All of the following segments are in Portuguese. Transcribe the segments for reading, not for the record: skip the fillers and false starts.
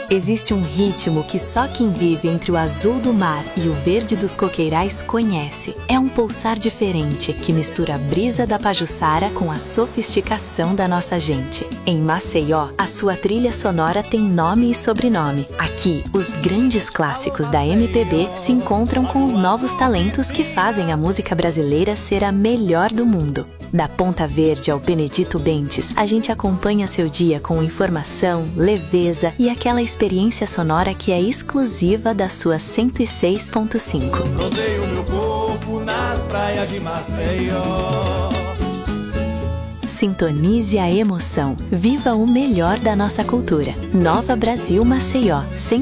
Existe um ritmo que só quem vive entre o azul do mar e o verde dos coqueirais conhece. É um pulsar diferente que mistura a brisa da Pajuçara com a sofisticação da nossa gente. Em Maceió, a sua trilha sonora tem nome e sobrenome. Aqui, os grandes clássicos da MPB se encontram com os novos talentos que fazem a música brasileira ser a melhor do mundo. Da Ponta Verde ao Benedito Bentes, a gente acompanha seu dia com informação, leveza e aquela experiência sonora que é exclusiva da sua 106.5. Rodeio meu corpo nas praias de Maceió. Sintonize a emoção. Viva o melhor da nossa cultura. Nova Brasil Maceió,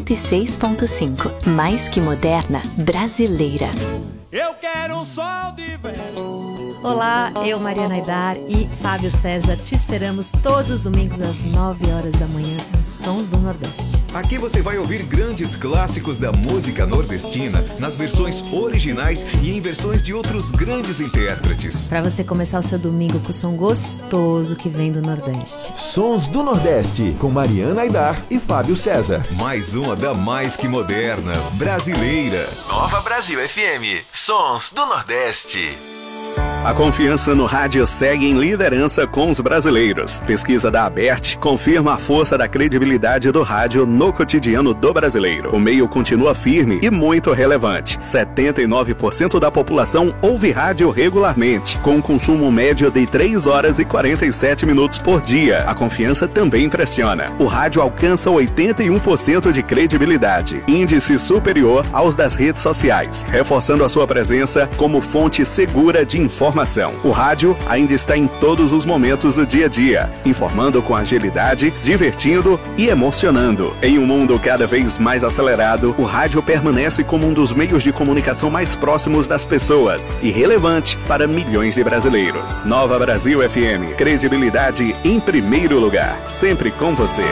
106.5. Mais que moderna, brasileira. Eu quero um sol de verão. Olá, eu, Mariana Aidar e Fábio César, te esperamos todos os domingos às 9 horas da manhã nos Sons do Nordeste. Aqui você vai ouvir grandes clássicos da música nordestina nas versões originais e em versões de outros grandes intérpretes. Para você começar o seu domingo com o som gostoso que vem do Nordeste. Sons do Nordeste, com Mariana Aidar e Fábio César. Mais uma da mais que moderna, brasileira. Nova Brasil FM, Sons do Nordeste. A confiança no rádio segue em liderança com os brasileiros. Pesquisa da Abert confirma a força da credibilidade do rádio no cotidiano do brasileiro. O meio continua firme e muito relevante. 79% da população ouve rádio regularmente, com um consumo médio de 3 horas e 47 minutos por dia. A confiança também impressiona. O rádio alcança 81% de credibilidade, índice superior aos das redes sociais, reforçando a sua presença como fonte segura de informação. O rádio ainda está em todos os momentos do dia a dia, informando com agilidade, divertindo e emocionando. Em um mundo cada vez mais acelerado, o rádio permanece como um dos meios de comunicação mais próximos das pessoas e relevante para milhões de brasileiros. Nova Brasil FM, credibilidade em primeiro lugar, sempre com você.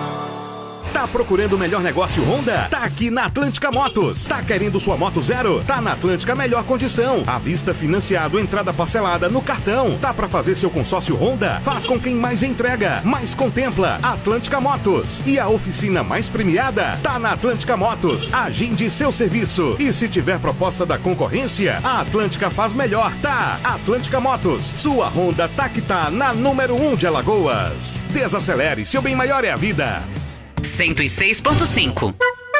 Tá procurando o melhor negócio Honda? Tá aqui na Atlântica Motos. Tá querendo sua moto zero? Tá na Atlântica melhor condição. À vista, financiado, entrada parcelada no cartão. Tá pra fazer seu consórcio Honda? Faz com quem mais entrega, mais contempla. Atlântica Motos. E a oficina mais premiada? Tá na Atlântica Motos. Agende seu serviço. E se tiver proposta da concorrência, a Atlântica faz melhor, tá? Atlântica Motos. Sua Honda tá que tá na número 1 de Alagoas. Desacelere, seu bem maior é a vida. 106.5.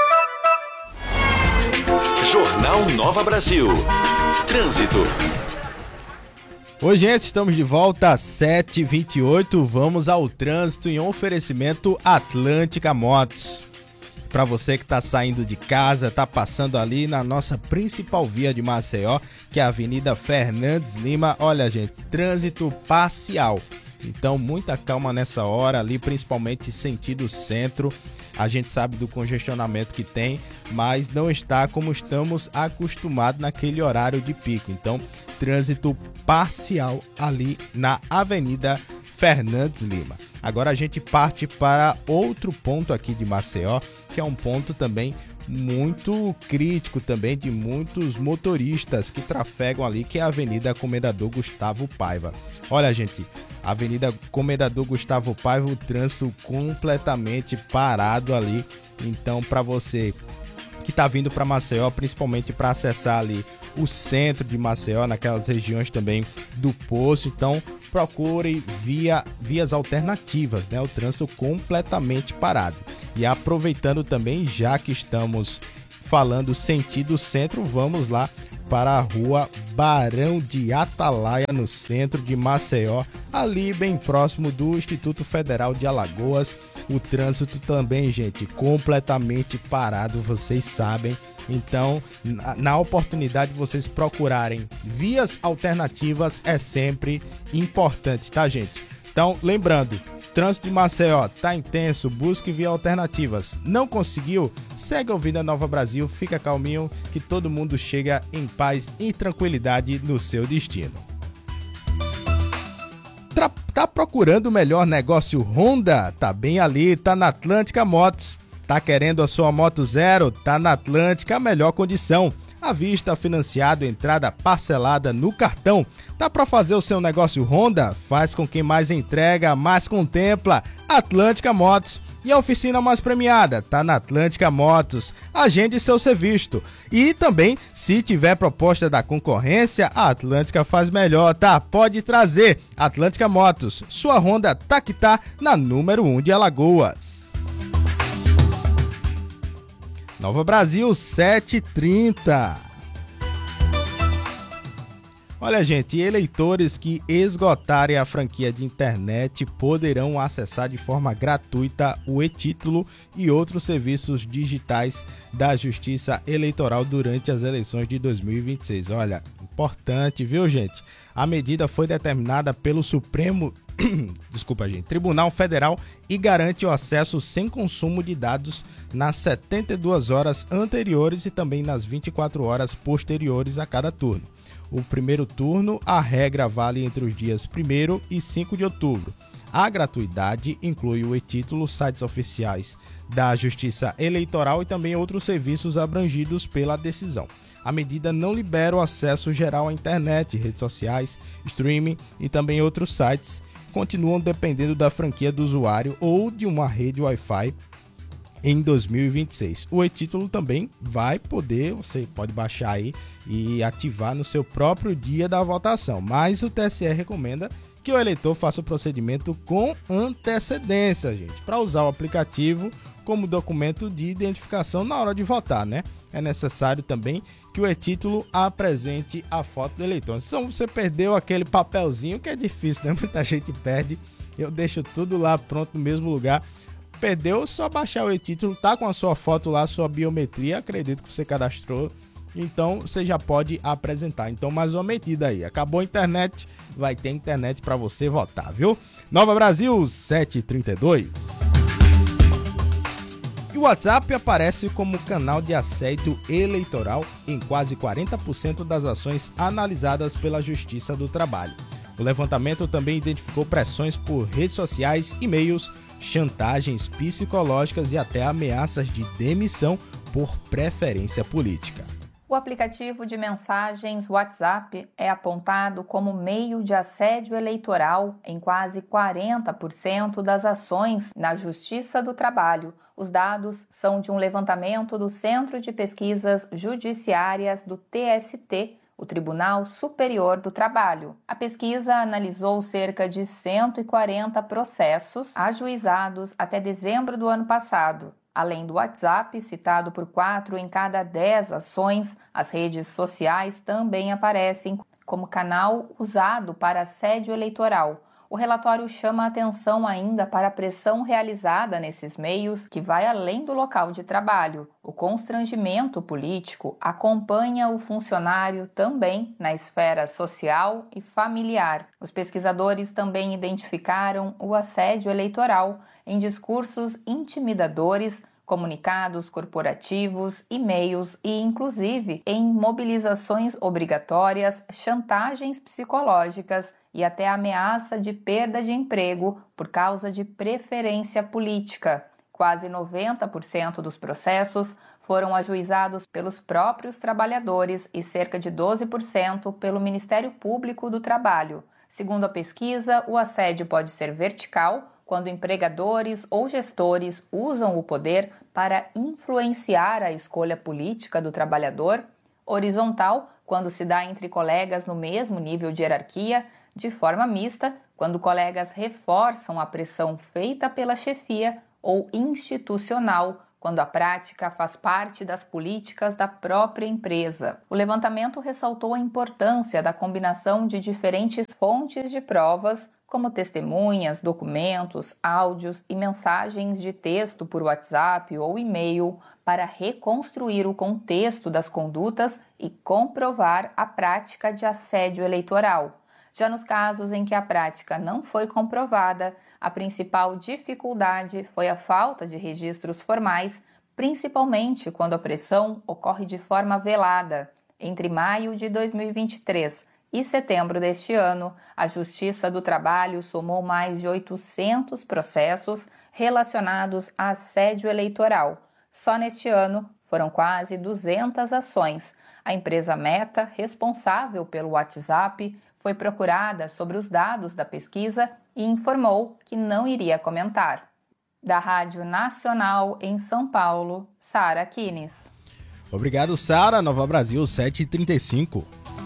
Jornal Nova Brasil. Trânsito. Oi, gente, estamos de volta às 7h28. Vamos ao trânsito em oferecimento Atlântica Motos. Para você que está saindo de casa, está passando ali na nossa principal via de Maceió, que é a Avenida Fernandes Lima. Olha, gente, trânsito parcial. Então, muita calma nessa hora ali, principalmente sentido centro. A gente sabe do congestionamento que tem, mas não está como estamos acostumados naquele horário de pico. Então, trânsito parcial ali na Avenida Fernandes Lima. Agora a gente parte para outro ponto aqui de Maceió, que é um ponto também muito crítico também de muitos motoristas que trafegam ali, que é a Avenida Comendador Gustavo Paiva. Olha, gente, Avenida Comendador Gustavo Paiva, o trânsito completamente parado ali. Então, para você que está vindo para Maceió, principalmente para acessar ali o centro de Maceió, naquelas regiões também do Poço, então procure vias alternativas, né? O trânsito completamente parado. E aproveitando também, já que estamos falando sentido centro, vamos lá para a rua Barão de Atalaia, no centro de Maceió, ali bem próximo do Instituto Federal de Alagoas. O trânsito também, gente, completamente parado, vocês sabem. Então, na oportunidade de vocês procurarem vias alternativas é sempre importante, tá, gente? Então, lembrando, trânsito de Maceió tá intenso, busque vias alternativas. Não conseguiu? Segue ouvindo a Nova Brasil, fica calminho que todo mundo chega em paz e tranquilidade no seu destino. Tá procurando o melhor negócio Honda? Tá bem ali, tá na Atlântica Motos. Tá querendo a sua moto zero? Tá na Atlântica, a melhor condição. à vista, financiado, entrada parcelada no cartão. Dá para fazer o seu negócio Honda? Faz com quem mais entrega, mais contempla. Atlântica Motos. E a oficina mais premiada tá na Atlântica Motos. Agende seu serviço. E também, se tiver proposta da concorrência, a Atlântica faz melhor, tá? Pode trazer. Atlântica Motos, sua Honda tá que tá na número 1 de Alagoas. Nova Brasil 7h30. Olha, gente, eleitores que esgotarem a franquia de internet poderão acessar de forma gratuita o e-título e outros serviços digitais da Justiça Eleitoral durante as eleições de 2026. Olha, importante, viu, gente? A medida foi determinada pelo Supremo Tribunal Federal e garante o acesso sem consumo de dados nas 72 horas anteriores e também nas 24 horas posteriores a cada turno. O primeiro turno, a regra vale entre os dias 1º e 5 de outubro. A gratuidade inclui o e-título, sites oficiais da Justiça Eleitoral e também outros serviços abrangidos pela decisão. A medida não libera o acesso geral à internet, redes sociais, streaming e também outros sites. Continuam dependendo da franquia do usuário ou de uma rede Wi-Fi em 2026. O e-título também você pode baixar aí e ativar no seu próprio dia da votação, mas o TSE recomenda que o eleitor faça o procedimento com antecedência, gente, para usar o aplicativo como documento de identificação na hora de votar, né? É necessário também que o e-título apresente a foto do eleitor. Então você perdeu aquele papelzinho, que é difícil, né? Muita gente perde. Eu deixo tudo lá pronto no mesmo lugar. Perdeu, só baixar o e-título, tá com a sua foto lá, sua biometria, acredito que você cadastrou, então você já pode apresentar. Então, mais uma medida aí, acabou a internet, vai ter internet para você votar, viu? Nova Brasil 7h32. E o WhatsApp aparece como canal de assédio eleitoral em quase 40% das ações analisadas pela Justiça do Trabalho. O levantamento também identificou pressões por redes sociais, e-mails, chantagens psicológicas e até ameaças de demissão por preferência política. O aplicativo de mensagens WhatsApp é apontado como meio de assédio eleitoral em quase 40% das ações na Justiça do Trabalho. Os dados são de um levantamento do Centro de Pesquisas Judiciárias do TST, o Tribunal Superior do Trabalho. A pesquisa analisou cerca de 140 processos ajuizados até dezembro do ano passado. Além do WhatsApp, citado por 4 em cada 10 ações, as redes sociais também aparecem como canal usado para assédio eleitoral. O relatório chama a atenção ainda para a pressão realizada nesses meios, que vai além do local de trabalho. O constrangimento político acompanha o funcionário também na esfera social e familiar. Os pesquisadores também identificaram o assédio eleitoral em discursos intimidadores, comunicados corporativos, e-mails e, inclusive, em mobilizações obrigatórias, chantagens psicológicas e até ameaça de perda de emprego por causa de preferência política. Quase 90% dos processos foram ajuizados pelos próprios trabalhadores e cerca de 12% pelo Ministério Público do Trabalho. Segundo a pesquisa, o assédio pode ser vertical, quando empregadores ou gestores usam o poder para influenciar a escolha política do trabalhador, horizontal, quando se dá entre colegas no mesmo nível de hierarquia, de forma mista, quando colegas reforçam a pressão feita pela chefia, ou institucional, quando a prática faz parte das políticas da própria empresa. O levantamento ressaltou a importância da combinação de diferentes fontes de provas, como testemunhas, documentos, áudios e mensagens de texto por WhatsApp ou e-mail, para reconstruir o contexto das condutas e comprovar a prática de assédio eleitoral. Já nos casos em que a prática não foi comprovada, a principal dificuldade foi a falta de registros formais, principalmente quando a pressão ocorre de forma velada. Entre maio de 2023 e setembro deste ano, a Justiça do Trabalho somou mais de 800 processos relacionados a assédio eleitoral. Só neste ano foram quase 200 ações. A empresa Meta, responsável pelo WhatsApp, foi procurada sobre os dados da pesquisa e informou que não iria comentar. Da Rádio Nacional em São Paulo, Sara Kines. Obrigado, Sara. Nova Brasil 7h35.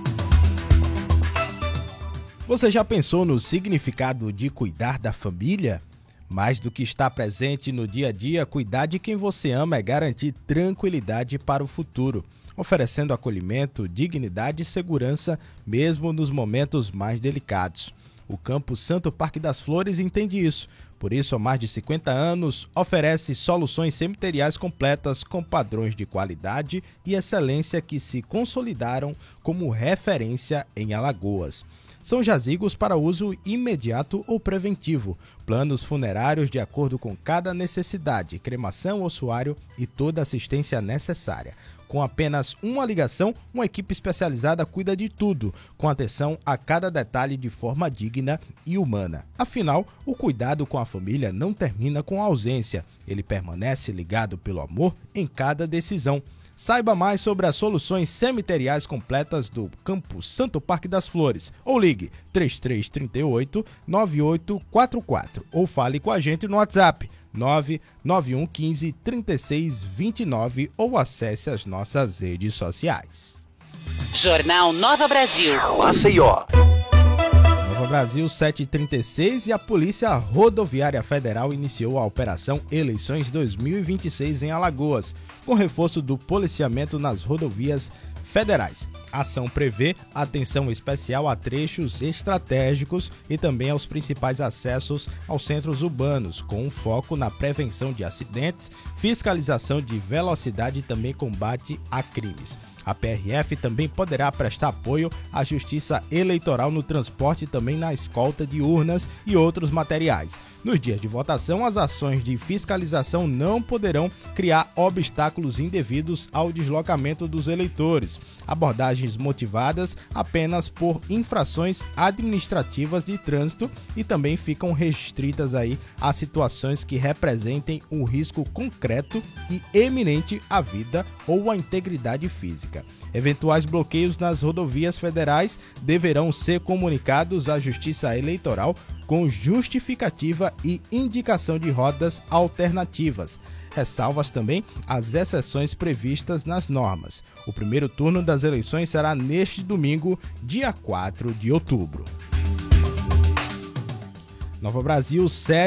Você já pensou no significado de cuidar da família? Mais do que estar presente no dia a dia, cuidar de quem você ama é garantir tranquilidade para o futuro, oferecendo acolhimento, dignidade e segurança, mesmo nos momentos mais delicados. O Campo Santo Parque das Flores entende isso. Por isso, há mais de 50 anos, oferece soluções cemiteriais completas com padrões de qualidade e excelência que se consolidaram como referência em Alagoas. São jazigos para uso imediato ou preventivo, planos funerários de acordo com cada necessidade, cremação, ossuário e toda a assistência necessária. Com apenas uma ligação, uma equipe especializada cuida de tudo, com atenção a cada detalhe de forma digna e humana. Afinal, o cuidado com a família não termina com a ausência, ele permanece ligado pelo amor em cada decisão. Saiba mais sobre as soluções cemiteriais completas do Campo Santo Parque das Flores ou ligue 3338-9844 ou fale com a gente no WhatsApp 99115 3629 ou acesse as nossas redes sociais. Jornal Nova Brasil. Maceió. Nova Brasil 7h36 e a Polícia Rodoviária Federal iniciou a Operação Eleições 2026 em Alagoas, com reforço do policiamento nas rodovias federais. A ação prevê atenção especial a trechos estratégicos e também aos principais acessos aos centros urbanos, com um foco na prevenção de acidentes, fiscalização de velocidade e também combate a crimes. A PRF também poderá prestar apoio à Justiça Eleitoral no transporte e também na escolta de urnas e outros materiais. Nos dias de votação, as ações de fiscalização não poderão criar obstáculos indevidos ao deslocamento dos eleitores. Abordagens motivadas apenas por infrações administrativas de trânsito e também ficam restritas aí a situações que representem um risco concreto e eminente à vida ou à integridade física. Eventuais bloqueios nas rodovias federais deverão ser comunicados à Justiça Eleitoral com justificativa e indicação de rodas alternativas. Ressalvas também as exceções previstas nas normas. O primeiro turno das eleições será neste domingo, dia 4 de outubro. Nova Brasil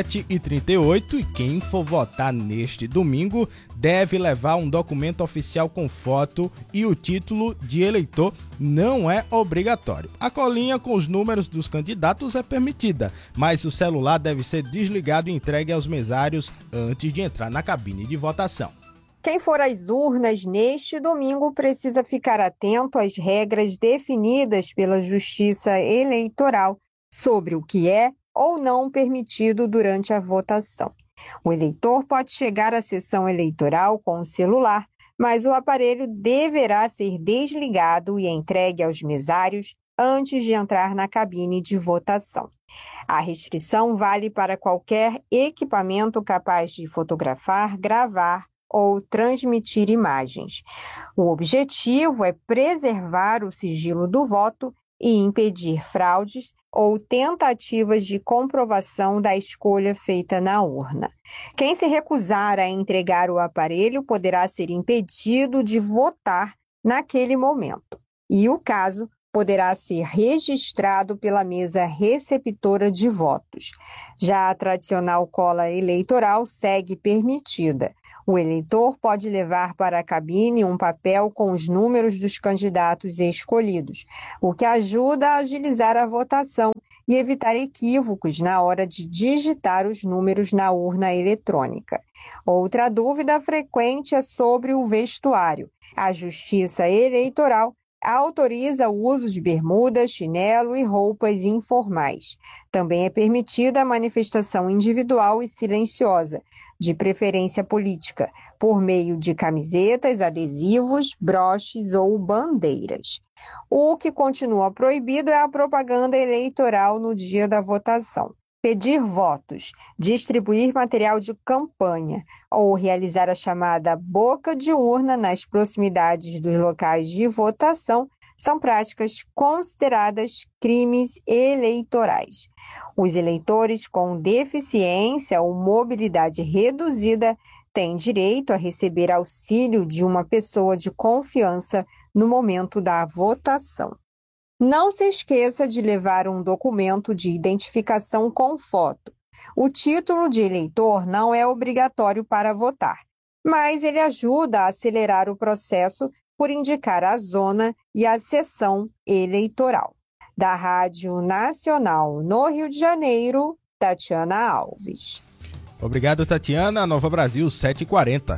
7h38 e quem for votar neste domingo deve levar um documento oficial com foto e o título de eleitor não é obrigatório. A colinha com os números dos candidatos é permitida, mas o celular deve ser desligado e entregue aos mesários antes de entrar na cabine de votação. Quem for às urnas neste domingo precisa ficar atento às regras definidas pela Justiça Eleitoral sobre o que é ou não permitido durante a votação. O eleitor pode chegar à sessão eleitoral com o celular, mas o aparelho deverá ser desligado e entregue aos mesários antes de entrar na cabine de votação. A restrição vale para qualquer equipamento capaz de fotografar, gravar ou transmitir imagens. O objetivo é preservar o sigilo do voto e impedir fraudes ou tentativas de comprovação da escolha feita na urna. Quem se recusar a entregar o aparelho poderá ser impedido de votar naquele momento. E o caso poderá ser registrado pela mesa receptora de votos. Já a tradicional cola eleitoral segue permitida. O eleitor pode levar para a cabine um papel com os números dos candidatos escolhidos, o que ajuda a agilizar a votação e evitar equívocos na hora de digitar os números na urna eletrônica. Outra dúvida frequente é sobre o vestuário. A Justiça Eleitoral autoriza o uso de bermuda, chinelo e roupas informais. Também é permitida a manifestação individual e silenciosa, de preferência política, por meio de camisetas, adesivos, broches ou bandeiras. O que continua proibido é a propaganda eleitoral no dia da votação. pedir votos, distribuir material de campanha ou realizar a chamada boca de urna nas proximidades dos locais de votação são práticas consideradas crimes eleitorais. Os eleitores com deficiência ou mobilidade reduzida têm direito a receber auxílio de uma pessoa de confiança no momento da votação. Não se esqueça de levar um documento de identificação com foto. O título de eleitor não é obrigatório para votar, mas ele ajuda a acelerar o processo por indicar a zona e a seção eleitoral. Da Rádio Nacional no Rio de Janeiro, Tatiana Alves. Obrigado, Tatiana. Nova Brasil, 7h40.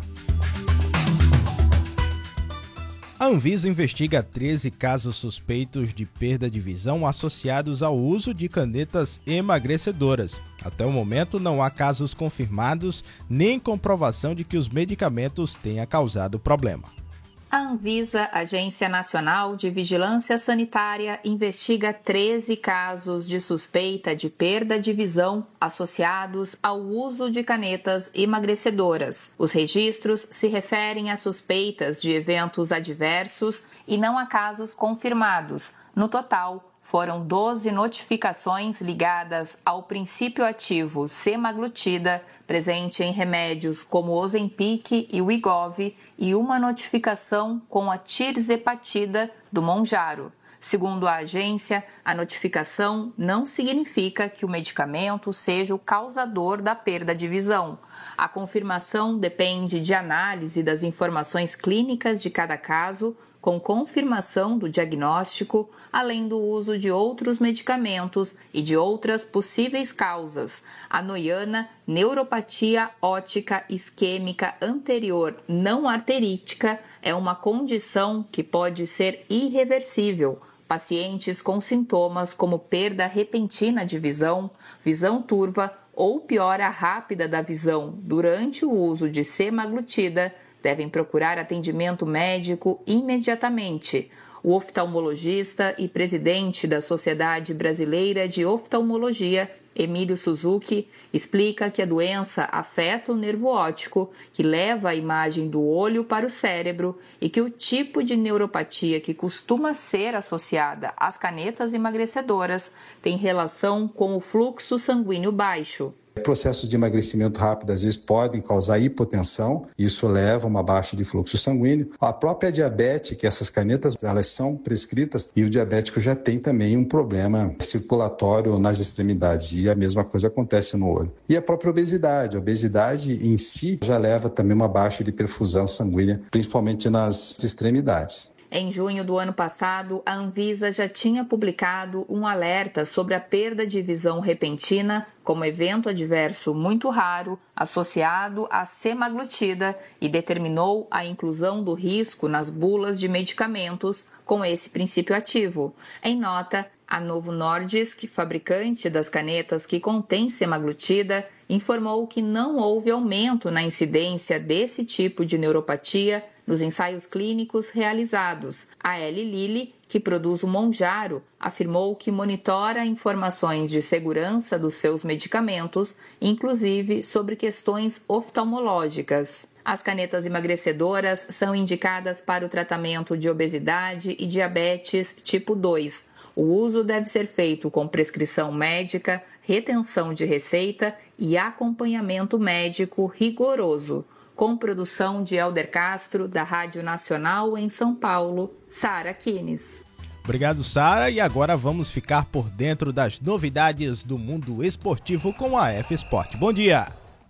A Anvisa investiga 13 casos suspeitos de perda de visão associados ao uso de canetas emagrecedoras. Até o momento, não há casos confirmados nem comprovação de que os medicamentos tenham causado problema. A Anvisa, Agência Nacional de Vigilância Sanitária, investiga 13 casos de suspeita de perda de visão associados ao uso de canetas emagrecedoras. Os registros se referem a suspeitas de eventos adversos e não a casos confirmados. No total, foram 12 notificações ligadas ao princípio ativo semaglutida, presente em remédios como Ozempic e Wegovy, e uma notificação com a tirzepatida do Mounjaro. Segundo a agência, a notificação não significa que o medicamento seja o causador da perda de visão. A confirmação depende de análise das informações clínicas de cada caso, com confirmação do diagnóstico, além do uso de outros medicamentos e de outras possíveis causas. A noiana, neuropatia óptica isquêmica anterior não arterítica, é uma condição que pode ser irreversível. Pacientes com sintomas como perda repentina de visão, visão turva ou piora rápida da visão durante o uso de semaglutida devem procurar atendimento médico imediatamente. O oftalmologista e presidente da Sociedade Brasileira de Oftalmologia, Emílio Suzuki, explica que a doença afeta o nervo óptico, que leva a imagem do olho para o cérebro, e que o tipo de neuropatia que costuma ser associada às canetas emagrecedoras tem relação com o fluxo sanguíneo baixo. Processos de emagrecimento rápido às vezes podem causar hipotensão, isso leva a uma baixa de fluxo sanguíneo. A própria diabetes, que essas canetas elas são prescritas, e o diabético já tem também um problema circulatório nas extremidades, e a mesma coisa acontece no olho. E a própria obesidade, a obesidade em si já leva também uma baixa de perfusão sanguínea, principalmente nas extremidades. Em junho do ano passado, a Anvisa já tinha publicado um alerta sobre a perda de visão repentina como evento adverso muito raro associado à semaglutida e determinou a inclusão do risco nas bulas de medicamentos com esse princípio ativo. Em nota, a Novo Nordisk, fabricante das canetas que contém semaglutida, informou que não houve aumento na incidência desse tipo de neuropatia nos ensaios clínicos realizados. A Eli Lilly, que produz o Mounjaro, afirmou que monitora informações de segurança dos seus medicamentos, inclusive sobre questões oftalmológicas. As canetas emagrecedoras são indicadas para o tratamento de obesidade e diabetes tipo 2. O uso deve ser feito com prescrição médica, retenção de receita e acompanhamento médico rigoroso. Com produção de Helder Castro, da Rádio Nacional em São Paulo, Sara Kines. Obrigado, Sara. E agora vamos ficar por dentro das novidades do mundo esportivo com a F-Sport. Bom dia!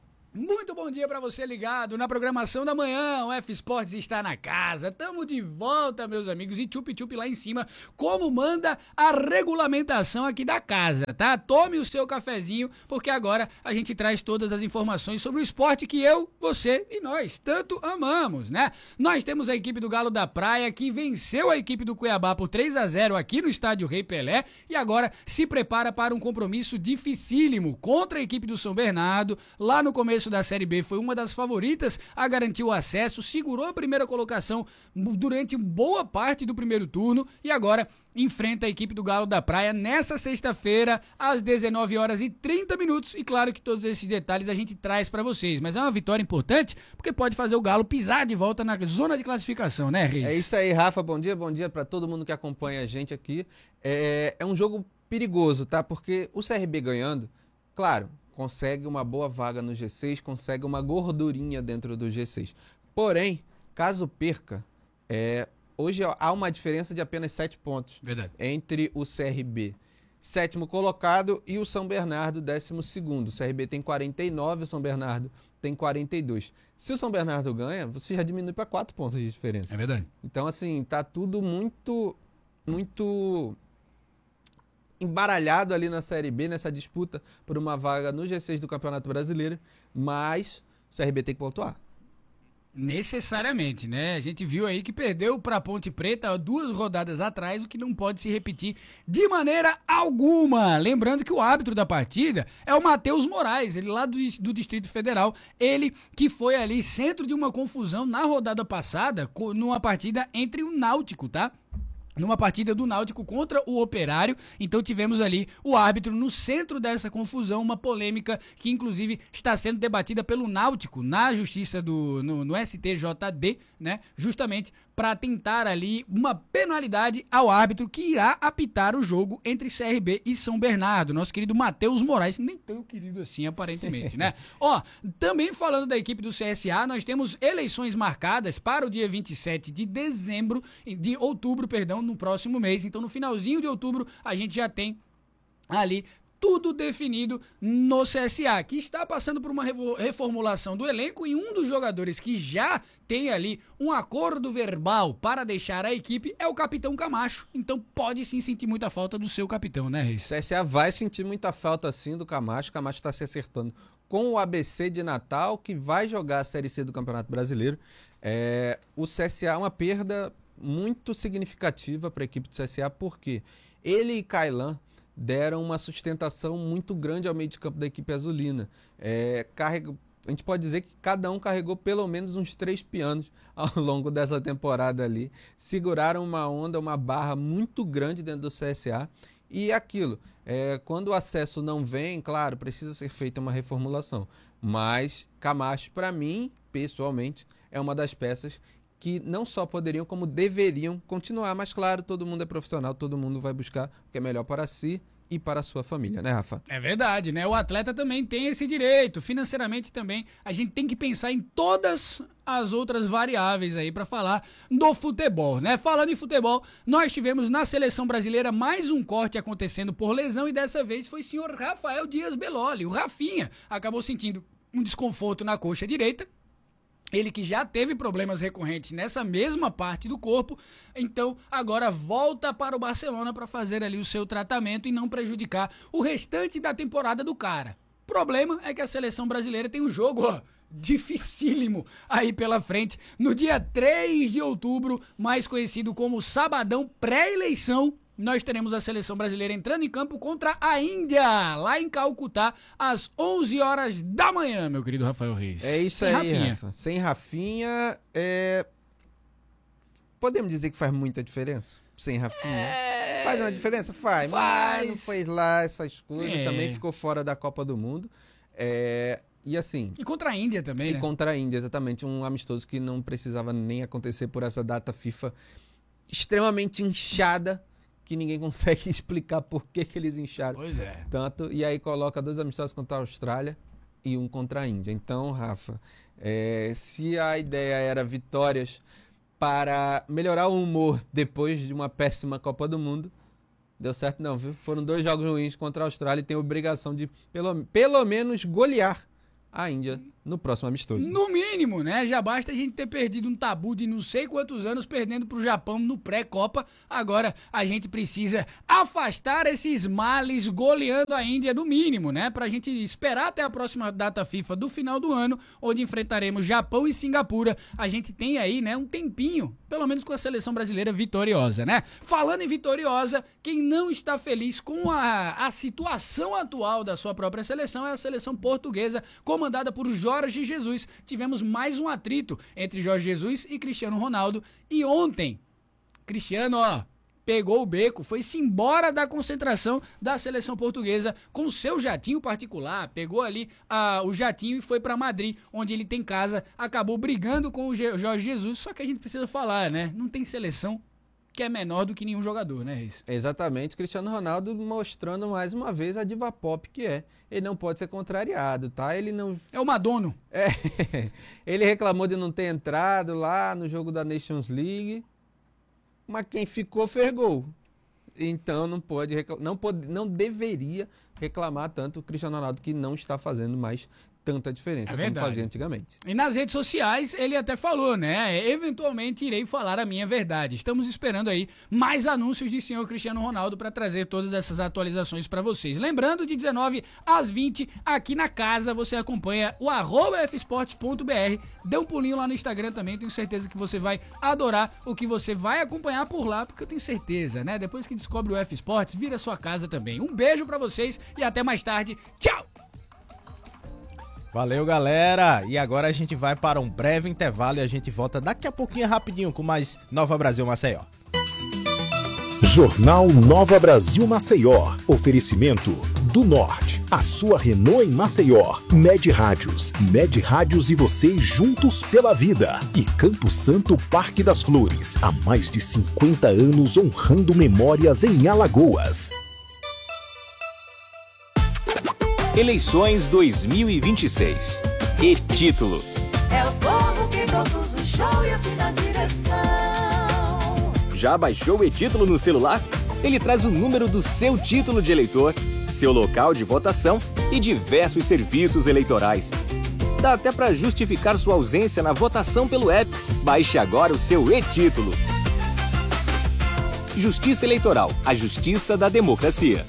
Muito bom dia para você ligado na programação da manhã. O F-Sports está na casa. Tamo de volta, meus amigos. E tchup-tchup lá em cima, como manda a regulamentação aqui da casa, tá? Tome o seu cafezinho, porque agora a gente traz todas as informações sobre o esporte que eu, você e nós tanto amamos, né? Nós temos a equipe do Galo da Praia, que venceu a equipe do Cuiabá por 3-0 aqui no estádio Rei Pelé e agora se prepara para um compromisso dificílimo contra a equipe do São Bernardo, lá no começo da Série Série B foi uma das favoritas a garantir o acesso, segurou a primeira colocação durante boa parte do primeiro turno e agora enfrenta a equipe do Galo da Praia nessa sexta-feira, às 19h30. E claro que todos esses detalhes a gente traz para vocês. Mas é uma vitória importante, porque pode fazer o Galo pisar de volta na zona de classificação, né, Reis? É isso aí, Rafa. Bom dia para todo mundo que acompanha a gente aqui. É um jogo perigoso, tá? Porque o CRB ganhando, claro, consegue uma boa vaga no G6, consegue uma gordurinha dentro do G6. Porém, caso perca, hoje há uma diferença de apenas 7 pontos. Verdade. Entre o CRB, 7º colocado, e o São Bernardo, 12º. O CRB tem 49, o São Bernardo tem 42. Se o São Bernardo ganha, você já diminui para 4 pontos de diferença. É verdade. Então, assim, tá tudo muito embaralhado ali na Série B, nessa disputa por uma vaga no G6 do Campeonato Brasileiro, mas o CRB tem que pontuar. Necessariamente, né? A gente viu aí que perdeu para a Ponte Preta 2 rodadas atrás, o que não pode se repetir de maneira alguma. Lembrando que o árbitro da partida é o Matheus Moraes, ele lá do Distrito Federal, ele que foi ali centro de uma confusão na rodada passada, numa partida entre o Náutico, tá? Numa partida do Náutico contra o Operário, então tivemos ali o árbitro no centro dessa confusão, uma polêmica que inclusive está sendo debatida pelo Náutico na justiça no STJD, né? Justamente para tentar ali uma penalidade ao árbitro que irá apitar o jogo entre CRB e São Bernardo, nosso querido Matheus Moraes, nem tão querido assim aparentemente, né? Ó, também falando da equipe do CSA, nós temos eleições marcadas para o dia 27 de outubro, no próximo mês. Então, no finalzinho de outubro, a gente já tem ali tudo definido no CSA, que está passando por uma reformulação do elenco, e um dos jogadores que já tem ali um acordo verbal para deixar a equipe é o capitão Camacho. Então, pode sim sentir muita falta do seu capitão, né, Reis? O CSA vai sentir muita falta, sim, do Camacho. O Camacho está se acertando com o ABC de Natal, que vai jogar a Série C do Campeonato Brasileiro. O CSA é uma perda muito significativa para a equipe do CSA, porque ele e Kailan deram uma sustentação muito grande ao meio de campo da equipe azulina. A gente pode dizer que cada um carregou pelo menos uns 3 pianos ao longo dessa temporada ali. Seguraram uma onda, uma barra muito grande dentro do CSA. E aquilo, quando o acesso não vem, claro, precisa ser feita uma reformulação. Mas Camacho, para mim, pessoalmente, é uma das peças que não só poderiam, como deveriam continuar. Mas, claro, todo mundo é profissional, todo mundo vai buscar o que é melhor para si e para a sua família, né, Rafa? É verdade, né? O atleta também tem esse direito. Financeiramente também, a gente tem que pensar em todas as outras variáveis aí para falar do futebol, né? Falando em futebol, nós tivemos na seleção brasileira mais um corte acontecendo por lesão, e dessa vez foi o senhor Rafael Dias Beloli. O Rafinha acabou sentindo um desconforto na coxa direita. Ele que já teve problemas recorrentes nessa mesma parte do corpo, então agora volta para o Barcelona para fazer ali o seu tratamento e não prejudicar o restante da temporada do cara. O problema é que a seleção brasileira tem um jogo, dificílimo aí pela frente, no dia 3 de outubro, mais conhecido como Sabadão pré-eleição. Nós teremos a seleção brasileira entrando em campo contra a Índia, lá em Calcutá, às 11 horas da manhã, meu querido Rafael Reis. É isso aí, Rafa. Sem Rafinha, podemos dizer que faz muita diferença? Sem Rafinha? Faz uma diferença? Faz. Mas não fez lá essas coisas, também ficou fora da Copa do Mundo. E assim... E contra a Índia também, né? E contra a Índia, exatamente. Um amistoso que não precisava nem acontecer por essa data FIFA extremamente inchada, que ninguém consegue explicar por que eles incharam tanto. E aí coloca 2 amistosos contra a Austrália e um contra a Índia. Então, Rafa, se a ideia era vitórias para melhorar o humor depois de uma péssima Copa do Mundo, deu certo não, viu? Foram 2 jogos ruins contra a Austrália e tem a obrigação de pelo menos golear a Índia no próximo amistoso. No mínimo, né? Já basta a gente ter perdido um tabu de não sei quantos anos perdendo pro Japão no pré-Copa. Agora a gente precisa afastar esses males goleando a Índia no mínimo, né? Pra gente esperar até a próxima data FIFA do final do ano, onde enfrentaremos Japão e Singapura. A gente tem aí, né, um tempinho, pelo menos com a seleção brasileira vitoriosa, né? Falando em vitoriosa, quem não está feliz com a situação atual da sua própria seleção é a seleção portuguesa, comandada por Jorge Jorge Jesus. Tivemos mais um atrito entre Jorge Jesus e Cristiano Ronaldo. E ontem, Cristiano, pegou o beco, foi-se embora da concentração da seleção portuguesa com o seu jatinho particular, pegou ali o jatinho e foi para Madrid, onde ele tem casa, acabou brigando com o Jorge Jesus, só que a gente precisa falar, né? Não tem seleção que é menor do que nenhum jogador, né, Reis? Exatamente, Cristiano Ronaldo mostrando mais uma vez a diva pop que é. Ele não pode ser contrariado, tá? Ele não... É o Madono. Ele reclamou de não ter entrado lá no jogo da Nations League, mas quem ficou fez gol. Então não deveria reclamar tanto o Cristiano Ronaldo, que não está fazendo mais tanta diferença como fazia antigamente. E nas redes sociais ele até falou, né? Eventualmente irei falar a minha verdade. Estamos esperando aí mais anúncios de senhor Cristiano Ronaldo para trazer todas essas atualizações para vocês. Lembrando, de 19 às 20, aqui na casa, você acompanha o @fsports.br. Dê um pulinho lá no Instagram também, tenho certeza que você vai adorar o que você vai acompanhar por lá, porque eu tenho certeza, né? Depois que descobre o F Sports, vira sua casa também. Um beijo para vocês e até mais tarde. Tchau! Valeu, galera! E agora a gente vai para um breve intervalo e a gente volta daqui a pouquinho rapidinho com mais Nova Brasil Maceió. Jornal Nova Brasil Maceió. Oferecimento do Norte. A sua Renault em Maceió. Med Rádios. Med Rádios e você juntos pela vida. E Campo Santo Parque das Flores. Há mais de 50 anos honrando memórias em Alagoas. Eleições 2026. E título. É o povo que produz o show e assina a direção. Já baixou o e-título no celular? Ele traz o número do seu título de eleitor, seu local de votação e diversos serviços eleitorais. Dá até para justificar sua ausência na votação pelo app. Baixe agora o seu e-título. Justiça Eleitoral, a justiça da democracia.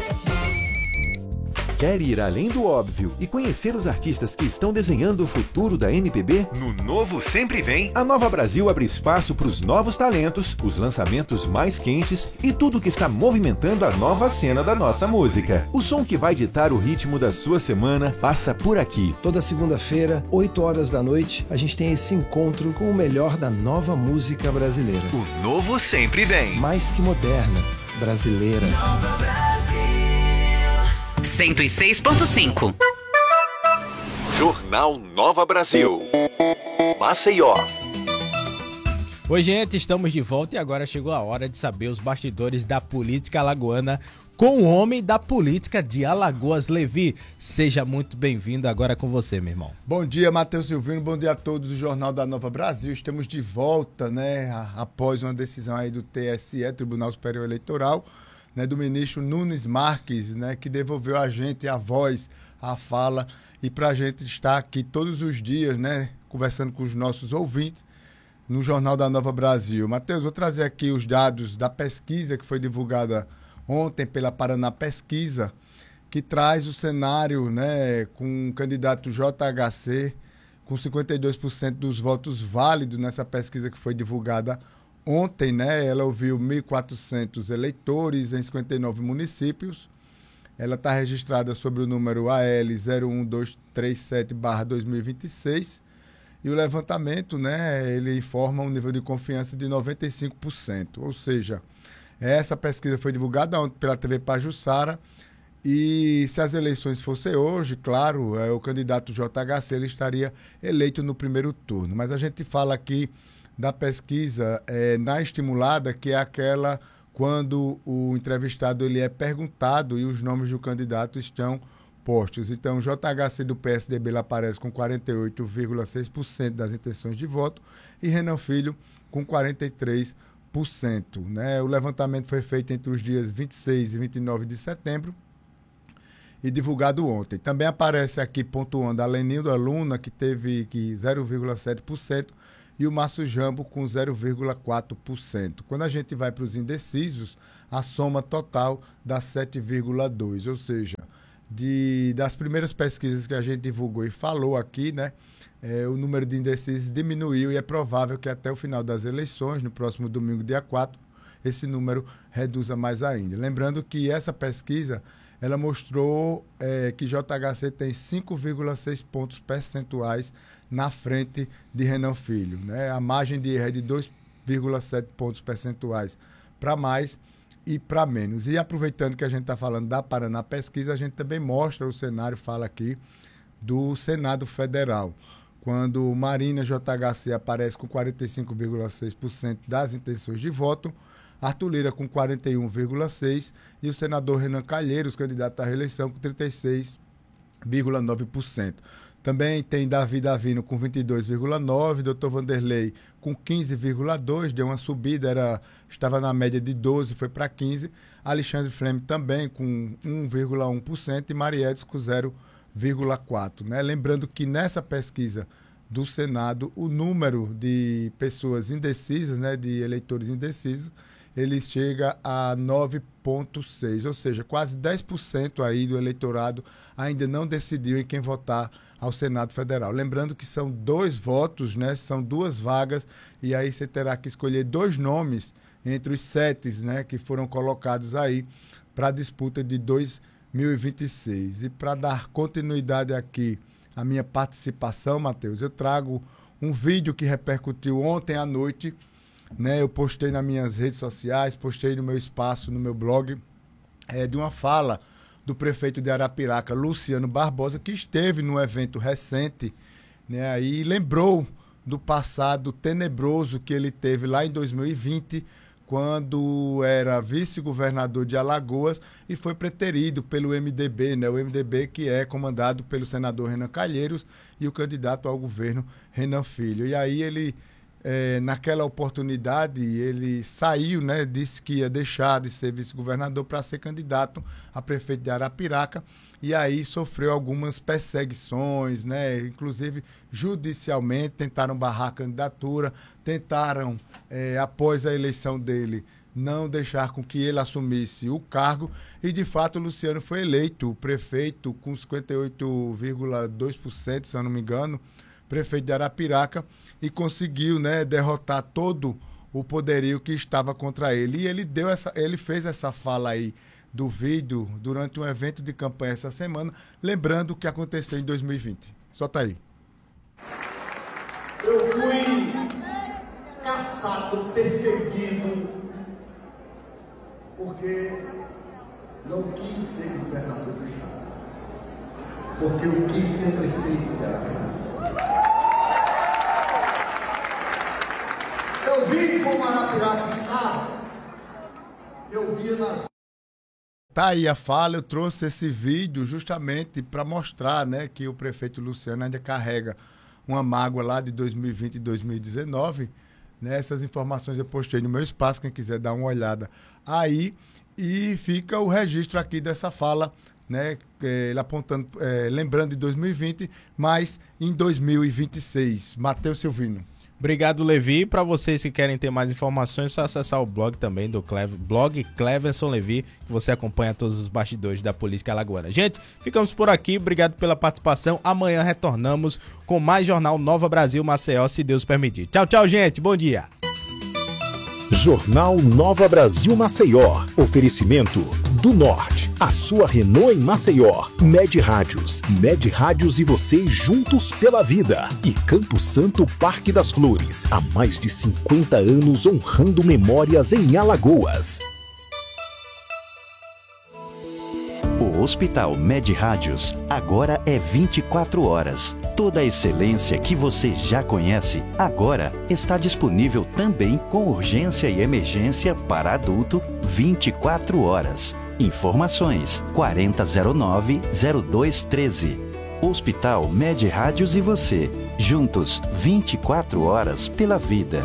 Quer ir além do óbvio e conhecer os artistas que estão desenhando o futuro da MPB? No Novo Sempre Vem, a Nova Brasil abre espaço para os novos talentos, os lançamentos mais quentes e tudo que está movimentando a nova cena da nossa música. O som que vai ditar o ritmo da sua semana passa por aqui. Toda segunda-feira, 8 horas da noite, a gente tem esse encontro com o melhor da nova música brasileira. O Novo Sempre Vem. Mais que moderna, brasileira. Nova Brasil. 106.5. Jornal Nova Brasil. Maceió. Oi, gente, estamos de volta e agora chegou a hora de saber os bastidores da política alagoana com o homem da política de Alagoas, Levi. Seja muito bem-vindo, agora com você, meu irmão. Bom dia, Matheus Silvino, bom dia a todos do Jornal da Nova Brasil. Estamos de volta, né, após uma decisão aí do TSE, Tribunal Superior Eleitoral, né, do ministro Nunes Marques, né, que devolveu a gente a voz, a fala, e para a gente estar aqui todos os dias, né, conversando com os nossos ouvintes no Jornal da Nova Brasil. Matheus, vou trazer aqui os dados da pesquisa que foi divulgada ontem pela Paraná Pesquisa, que traz o cenário, né, com o candidato JHC com 52% dos votos válidos nessa pesquisa que foi divulgada ontem, né? Ela ouviu 1.400 eleitores em 59 municípios. Ela está registrada sobre o número AL 01237/2026. E o levantamento, né, ele informa um nível de confiança de 95%. Ou seja, essa pesquisa foi divulgada ontem pela TV Pajuçara. E se as eleições fossem hoje, claro, o candidato JHC ele estaria eleito no primeiro turno. Mas a gente fala aqui da pesquisa na estimulada, que é aquela quando o entrevistado ele é perguntado e os nomes do candidato estão postos. Então, o JHC do PSDB ele aparece com 48,6% das intenções de voto e Renan Filho com 43%. Né? O levantamento foi feito entre os dias 26 e 29 de setembro e divulgado ontem. Também aparece aqui pontuando a Lenilda Luna, que teve 0,7%, e o Márcio Jambo com 0,4%. Quando a gente vai para os indecisos, a soma total dá 7,2%. Ou seja, das primeiras pesquisas que a gente divulgou e falou aqui, né, o número de indecisos diminuiu e é provável que até o final das eleições, no próximo domingo, dia 4, esse número reduza mais ainda. Lembrando que essa pesquisa ela mostrou que JHC tem 5,6 pontos percentuais na frente de Renan Filho, né? A margem de erro é de 2,7 pontos percentuais para mais e para menos. E aproveitando que a gente está falando da Paraná Pesquisa, a gente também mostra o cenário, fala aqui, do Senado Federal. Quando Marina JHC aparece com 45,6% das intenções de voto, Arthur Lira com 41,6% e o senador Renan Calheiros, candidato à reeleição, com 36,9%. Também tem Davi Davino com 22,9%, Dr. Vanderlei com 15,2%, deu uma subida, estava na média de 12%, foi para 15%. Alexandre Flemme também com 1,1% e Mariedes com 0,4%. Né? Lembrando que nessa pesquisa do Senado, o número de pessoas indecisas, né, de eleitores indecisos, ele chega a 9,6%, ou seja, quase 10% aí do eleitorado ainda não decidiu em quem votar ao Senado Federal. Lembrando que são 2 votos, né, são 2 vagas, e aí você terá que escolher 2 nomes entre os 7, né, que foram colocados aí para a disputa de 2026. E para dar continuidade aqui à minha participação, Matheus, eu trago um vídeo que repercutiu ontem à noite, né? Eu postei nas minhas redes sociais, postei no meu espaço, no meu blog, de uma fala do prefeito de Arapiraca, Luciano Barbosa, que esteve num evento recente, né? E lembrou do passado tenebroso que ele teve lá em 2020, quando era vice-governador de Alagoas e foi preterido pelo MDB, né? O MDB que é comandado pelo senador Renan Calheiros e o candidato ao governo Renan Filho. E aí ele, naquela oportunidade, ele saiu, né? Disse que ia deixar de ser vice-governador para ser candidato a prefeito de Arapiraca, e aí sofreu algumas perseguições, né? Inclusive judicialmente, tentaram barrar a candidatura, tentaram, após a eleição dele, não deixar com que ele assumisse o cargo, e de fato o Luciano foi eleito prefeito com 58,2%, se eu não me engano, prefeito de Arapiraca, e conseguiu, né, derrotar todo o poderio que estava contra ele. E ele fez essa fala aí do vídeo durante um evento de campanha essa semana, lembrando o que aconteceu em 2020. Solta aí. Eu fui caçado, perseguido, porque não quis ser governador do estado. Porque eu quis ser prefeito de Arapiraca. Eu vi como Arapiraca estava. Eu via nas... Tá aí a fala, eu trouxe esse vídeo justamente para mostrar, né, que o prefeito Luciano ainda carrega uma mágoa lá de 2020 e 2019. Né? Essas informações eu postei no meu espaço, quem quiser dar uma olhada aí. E fica o registro aqui dessa fala, né, ele apontando, lembrando de 2020, mas em 2026. Matheus Silvino. Obrigado, Levi. Para vocês que querem ter mais informações, é só acessar o blog também do blog Cleverson Levi, que você acompanha todos os bastidores da política alagoana. Gente, ficamos por aqui. Obrigado pela participação. Amanhã retornamos com mais Jornal Nova Brasil Maceió, se Deus permitir. Tchau, tchau, gente. Bom dia. Jornal Nova Brasil Maceió. Oferecimento do Norte. A sua Renault em Maceió. Med Rádios. Med Rádios e você juntos pela vida. E Campo Santo Parque das Flores. Há mais de 50 anos honrando memórias em Alagoas. O Hospital Med Rádios agora é 24 horas. Toda a excelência que você já conhece, agora está disponível também com urgência e emergência para adulto 24 horas. Informações 4009-0213. Hospital Med Rádios e você, juntos 24 horas pela vida.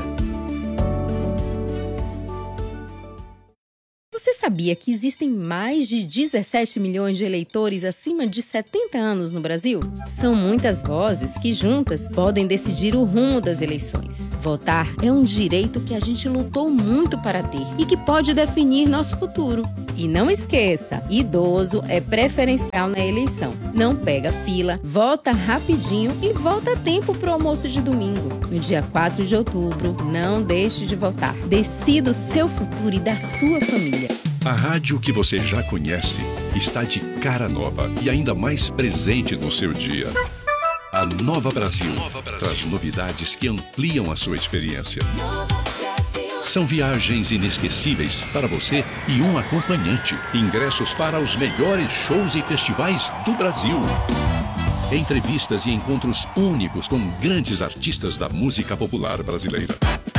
Você sabia que existem mais de 17 milhões de eleitores acima de 70 anos no Brasil? São muitas vozes que juntas podem decidir o rumo das eleições. Votar é um direito que a gente lutou muito para ter e que pode definir nosso futuro. E não esqueça, idoso é preferencial na eleição. Não pega fila, vota rapidinho e volta a tempo para o almoço de domingo. No dia 4 de outubro, não deixe de votar. Decida o seu futuro e da sua família. A rádio que você já conhece está de cara nova e ainda mais presente no seu dia. A Nova Brasil traz novidades que ampliam a sua experiência. São viagens inesquecíveis para você e um acompanhante. Ingressos para os melhores shows e festivais do Brasil. Entrevistas e encontros únicos com grandes artistas da música popular brasileira.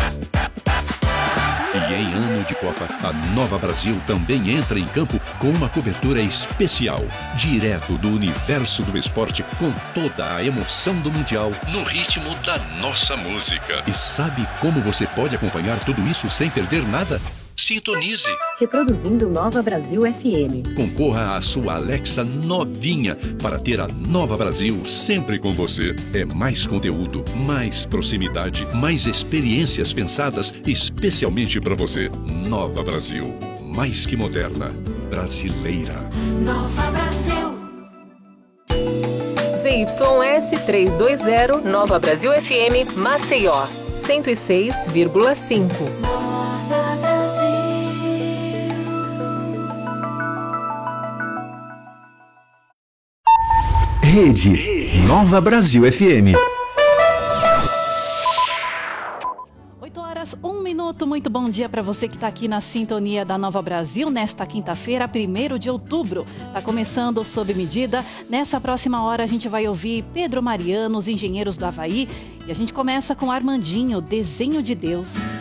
E em ano de Copa, a Nova Brasil também entra em campo com uma cobertura especial, direto do universo do esporte, com toda a emoção do Mundial, no ritmo da nossa música. E sabe como você pode acompanhar tudo isso sem perder nada? Sintonize. Reproduzindo Nova Brasil FM. Concorra à sua Alexa novinha para ter a Nova Brasil sempre com você. É mais conteúdo, mais proximidade, mais experiências pensadas especialmente para você. Nova Brasil, mais que moderna, brasileira. Nova Brasil. ZYS 320, Nova Brasil FM, Maceió, 106,5. Rede Nova Brasil FM. 8h01. Muito bom dia para você que está aqui na sintonia da Nova Brasil nesta quinta-feira, 1º de outubro. Está começando Sob Medida. Nessa próxima hora a gente vai ouvir Pedro Mariano, os Engenheiros do Havaí. E a gente começa com Armandinho, Desenho de Deus.